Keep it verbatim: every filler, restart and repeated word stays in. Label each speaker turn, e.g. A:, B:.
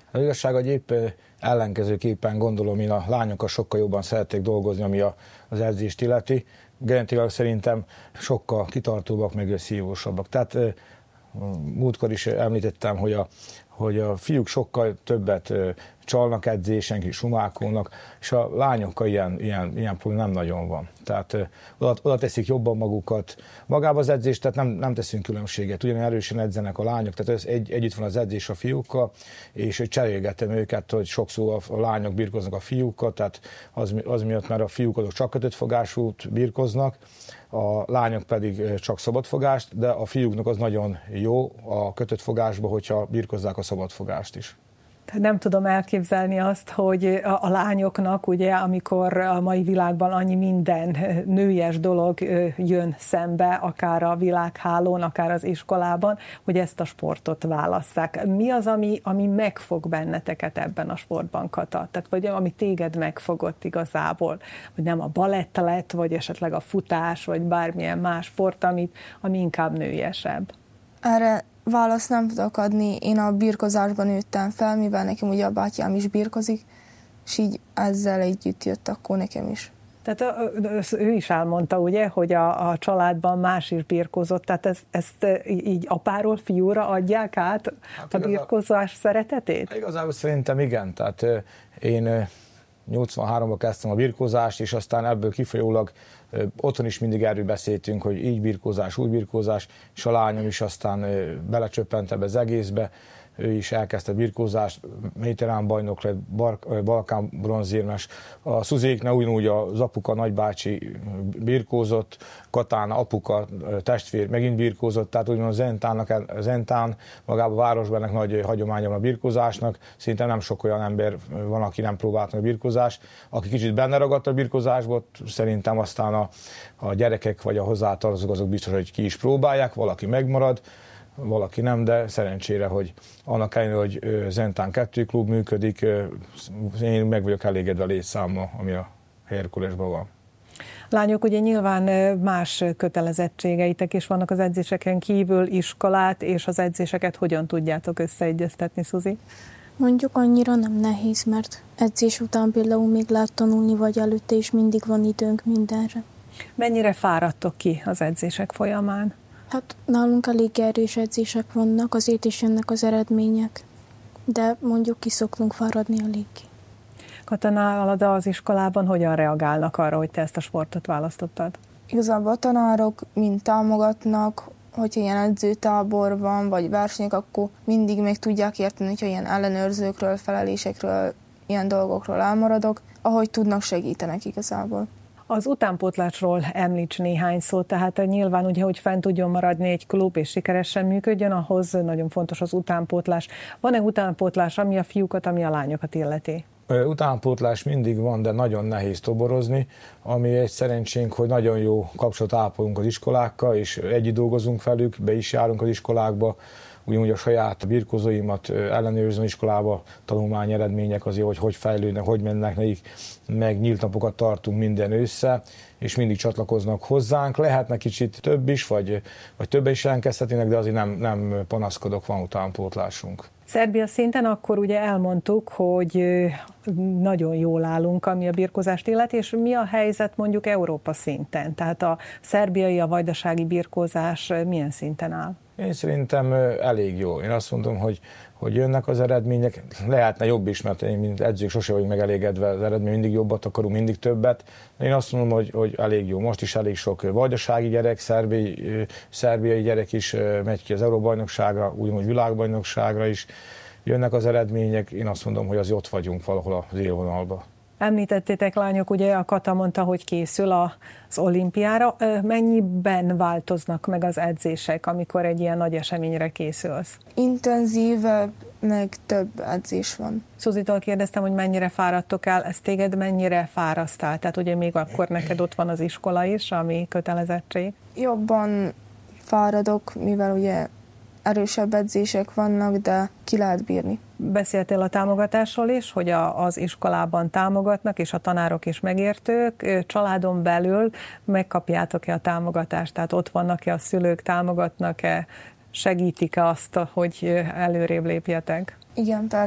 A: Az igazság, hogy épp ellenkezőképpen gondolom, én a lányokkal sokkal jobban szerették dolgozni, ami a, az edzést illeti. Genetikailag szerintem sokkal kitartóbbak, meg szívósabbak. Tehát múltkor is említettem, hogy a, hogy a fiúk sokkal többet csalnak edzésen, kis sumákolnak, és a lányokkal ilyen, ilyen, ilyen probléma nem nagyon van. Tehát oda, oda teszik jobban magukat. Magában az edzés, tehát nem, nem teszünk különbséget. Ugyan erősen edzenek a lányok, tehát egy, együtt van az edzés a fiúkkal, és cserélgetem őket, hogy sokszor a, a lányok birkoznak a fiúkkal, tehát az, az miatt, mert a fiúk azok csak kötött fogásút birkoznak, a lányok pedig csak szabadfogást, de a fiúknak az nagyon jó a kötött fogásba, hogyha birkozzák a szabadfogást is.
B: Nem tudom elképzelni azt, hogy a, a lányoknak, ugye, amikor a mai világban annyi minden nőies dolog jön szembe, akár a világhálón, akár az iskolában, hogy ezt a sportot válasszák. Mi az, ami, ami megfog benneteket ebben a sportban, Kata? Tehát, vagy ami téged megfogott igazából? Hogy nem a balett lett, vagy esetleg a futás, vagy bármilyen más sport, amit, ami inkább nőiesebb?
C: Erre választ nem tudok adni. Én a birkozásban nőttem fel, mivel nekem ugye a bátyám is birkozik, és így ezzel együtt jött akkor nekem is.
B: Tehát ő is elmondta, ugye, hogy a, a családban más is birkozott, tehát ezt, ezt így apáról fiúra adják át hát a birkozás szeretetét?
A: Igazából szerintem igen, tehát én nyolcvanháromban kezdtem a birkózást, és aztán ebből kifolyólag otthon is mindig erről beszéltünk, hogy így birkózás, úgy birkózás, és a lányom is aztán belecsöppent ebbe az egészbe, ő is elkezdte birkózást, mediterrán bajnok lett, Balkán bronzérmes. A Szuzéknál ugyanúgy az apuka nagybácsi birkózott, Katán apuka testvér megint birkózott, tehát úgymond Zentánnak, Zentán magában a városban ennek nagy hagyománya van a birkózásnak. Szerintem nem sok olyan ember van, aki nem próbált meg a birkózást. Aki kicsit benne ragadt a birkózásba, szerintem aztán a, a gyerekek vagy a hozzátartozók azok biztos, hogy ki is próbálják, valaki megmarad, valaki nem, de szerencsére, hogy annak ellenére, hogy Zentán kettő klub működik, én meg vagyok elégedve a létszámmal, ami a Herkulesben van.
B: Lányok, ugye nyilván más kötelezettségeitek is vannak az edzéseken kívül, iskolát, és az edzéseket hogyan tudjátok összeegyeztetni, Szuzi?
D: Mondjuk annyira nem nehéz, mert edzés után például még lehet tanulni, vagy előtte is mindig van időnk mindenre.
B: Mennyire fáradtok ki az edzések folyamán?
D: Hát nálunk elég erős edzések vannak, azért is jönnek az eredmények, de mondjuk ki szoktunk fáradni eléggé.
B: Kata, nálad az iskolában hogyan reagálnak arra, hogy te ezt a sportot választottad?
C: Igazából a tanárok mind támogatnak, hogyha ilyen edzőtábor van, vagy versenyek, akkor mindig még tudják érteni, hogyha ilyen ellenőrzőkről, felelésekről, ilyen dolgokról elmaradok, ahogy tudnak, segítenek igazából.
B: Az utánpótlásról említs néhány szót, tehát nyilván ugye, hogy fent tudjon maradni egy klub és sikeresen működjön, ahhoz nagyon fontos az utánpótlás. Van-e utánpótlás, ami a fiúkat, ami a lányokat illeti?
A: Utánpótlás mindig van, de nagyon nehéz toborozni, ami egy szerencsénk, hogy nagyon jó kapcsolatot ápolunk az iskolákkal, és együtt dolgozunk velük, be is járunk az iskolákba, ugyanúgy a saját birkozóimat ellenőrző iskolába, tanulmányi eredmények azért, hogy hogy fejlődnek, hogy mennek nekik, meg nyílt napokat tartunk minden össze, és mindig csatlakoznak hozzánk. Lehetne kicsit több is, vagy, vagy többen is jelentkezhetnének, de azért nem, nem panaszkodok, van utánpótlásunk.
B: Szerbia szinten akkor ugye elmondtuk, hogy nagyon jól állunk, ami a birkózást illeti, és mi a helyzet mondjuk Európa szinten? Tehát a szerbiai, a vajdasági birkózás milyen szinten áll?
A: Én szerintem elég jó. Én azt mondom, hogy, hogy jönnek az eredmények. Lehetne jobb is, mert én mint edzők sose vagyok megelégedve, az eredmény mindig jobbat akarunk, mindig többet. De én azt mondom, hogy, hogy elég jó. Most is elég sok vajdasági gyerek, szerbiai, szerbiai gyerek is megy ki az Euróbajnokságra, ugyanúgy világbajnokságra is. Jönnek az eredmények, én azt mondom, hogy az ott vagyunk valahol az élvonalban.
B: Említettétek, lányok, ugye a Kata mondta, hogy készül az olimpiára. Mennyiben változnak meg az edzések, amikor egy ilyen nagy eseményre készülsz?
C: Intenzívebb, meg több edzés van.
B: Szuzitól kérdeztem, hogy mennyire fáradtok el, ez téged mennyire fárasztál? Tehát ugye még akkor neked ott van az iskola is, ami kötelezettség.
C: Jobban fáradok, mivel ugye erősebb edzések vannak, de ki lehet bírni.
B: Beszéltél a támogatásról is, hogy a, az iskolában támogatnak, és a tanárok is megértők. Családon belül megkapjátok-e a támogatást? Tehát ott vannak-e a szülők, támogatnak-e, segítik-e azt, hogy előrébb lépjetek?
C: Igen, persze.